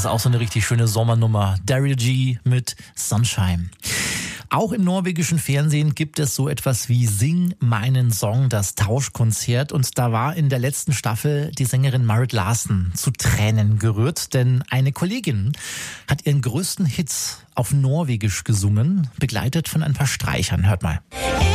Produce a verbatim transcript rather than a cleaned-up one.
auch so eine richtig schöne Sommernummer. Daryl G mit Sunshine. Auch im norwegischen Fernsehen gibt es so etwas wie Sing meinen Song, das Tauschkonzert. Und da war in der letzten Staffel die Sängerin Marit Larsen zu Tränen gerührt, denn eine Kollegin hat ihren größten Hit auf Norwegisch gesungen, begleitet von ein paar Streichern. Hört mal.